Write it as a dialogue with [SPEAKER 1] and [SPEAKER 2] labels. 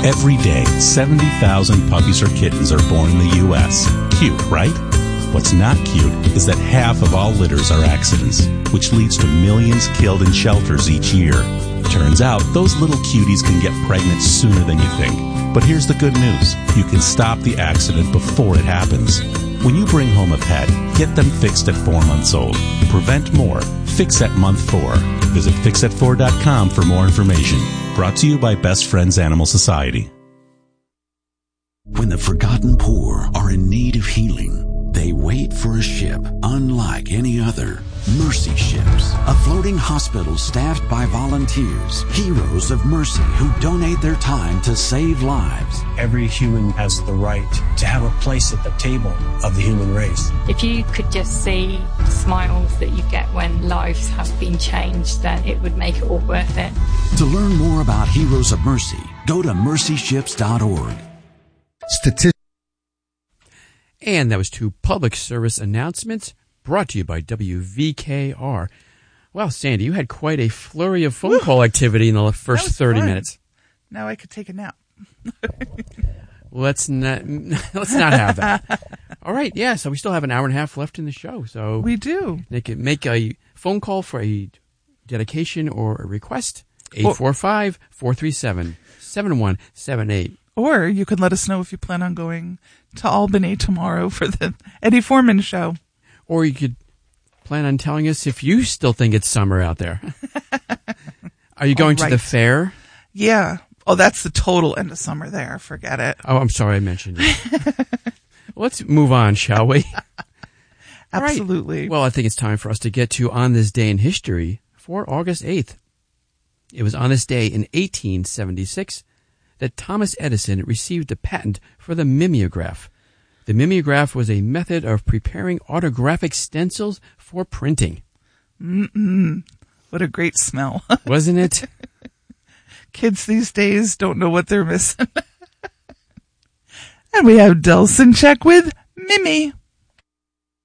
[SPEAKER 1] Every day, 70,000 puppies or kittens are born in the U.S. Cute, right? What's not cute is that half of all litters are accidents, which leads to millions killed in shelters each year. Turns out, those little cuties can get pregnant sooner than you think. But here's the good news. You can stop the accident before it happens. When you bring home a pet, get them fixed at 4 months old. Prevent more. Fix at month 4. Visit fixat4.com for more information. Brought to you by Best Friends Animal Society.
[SPEAKER 2] When the forgotten poor are in need of healing, they wait for a ship unlike any other. Mercy Ships, a floating hospital staffed by volunteers, heroes of mercy who donate their time to save lives.
[SPEAKER 3] Every human has the right to have a place at the table of the human race.
[SPEAKER 4] If you could just see the smiles that you get when lives have been changed, then it would make it all worth it.
[SPEAKER 2] To learn more about Heroes of Mercy, go to mercyships.org.
[SPEAKER 5] And that was 2 public service announcements brought to you by WVKR. Well, Sandy, you had quite a flurry of phone call activity in the first 30 minutes.
[SPEAKER 6] Now I could take a nap.
[SPEAKER 5] Let's not have that. All right, yeah, so we still have an hour and a half left in the show. So
[SPEAKER 6] we do.
[SPEAKER 5] They can make a phone call for a dedication or a request, 845-437-7178.
[SPEAKER 6] Or you could let us know if you plan on going to Albany tomorrow for the Eddie Foreman show.
[SPEAKER 5] Or you could plan on telling us if you still think it's summer out there. Are you going to the fair?
[SPEAKER 6] Yeah. Oh, that's the total end of summer there. Forget it.
[SPEAKER 5] Oh, I'm sorry I mentioned it. Let's move on, shall we?
[SPEAKER 6] Absolutely.
[SPEAKER 5] Right. Well, I think it's time for us to get to On This Day in History for August 8th. It was on this day in 1876 that Thomas Edison received a patent for the mimeograph. The mimeograph was a method of preparing autographic stencils for printing.
[SPEAKER 6] What a great smell.
[SPEAKER 5] Wasn't it?
[SPEAKER 6] Kids these days don't know what they're missing. And we have Delson check with Mimi.